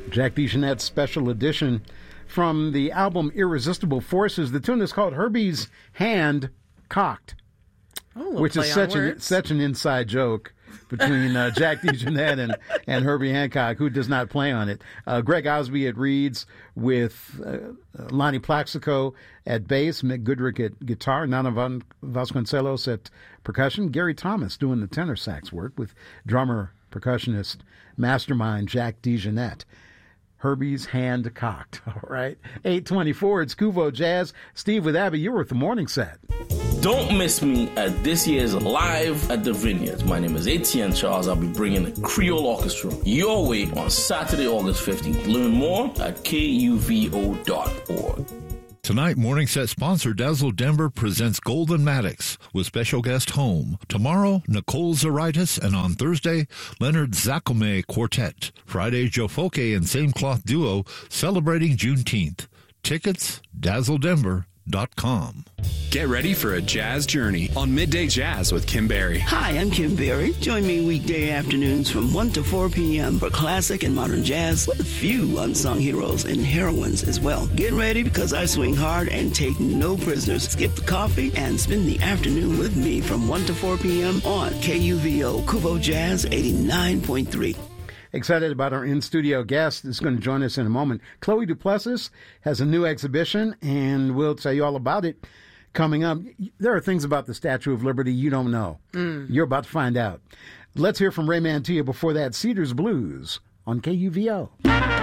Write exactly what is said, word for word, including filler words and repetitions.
Jack DeJohnette's special edition from the album Irresistible Forces. The tune is called Herbie's Hand Cocked, oh, we'll which is such an, such an inside joke between uh, Jack DeJohnette and, and Herbie Hancock, who does not play on it. Uh, Greg Osby at reeds with uh, Lonnie Plaxico at bass, Mick Goodrick at guitar, Nana Van Vasconcelos at percussion, Gary Thomas doing the tenor sax work with drummer, percussionist, mastermind Jack DeJohnette. Herbie's Hand Cocked. All right. eight twenty-four, it's Kuvo Jazz. Steve with Abby, you're with the morning set. Don't miss me at this year's Live at the Vineyards. My name is Etienne Charles. I'll be bringing the Creole Orchestra your way on Saturday, August fifteenth. Learn more at K U V O dot org. Tonight, Morning Set sponsor Dazzle Denver presents Golden Maddox with special guest Home. Tomorrow, Nicole Zaritis, and on Thursday, Leonard Zacome Quartet. Friday, Joe Foke and Same Cloth Duo celebrating Juneteenth. Tickets, dazzle denver dot com. Get ready for a jazz journey on Midday Jazz with Kim Berry. Hi, I'm Kim Berry. Join me weekday afternoons from one to four p.m. for classic and modern jazz with a few unsung heroes and heroines as well. Get ready because I swing hard and take no prisoners. Skip the coffee and spend the afternoon with me from one to four p.m. on K U V O Kuvo Jazz eighty-nine point three. Excited about our in-studio guest that's going to join us in a moment. Chloe Duplessis has a new exhibition, and we'll tell you all about it coming up. There are things about the Statue of Liberty you don't know. Mm. You're about to find out. Let's hear from Ray Mantilla before that. Cedars Blues on K U V O.